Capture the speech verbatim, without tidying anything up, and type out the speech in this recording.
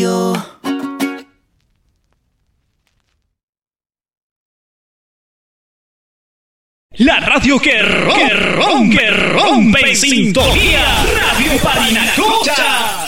Radio. La radio que rompe, que rompe, rompe en sintonía. Radio Parinacocha.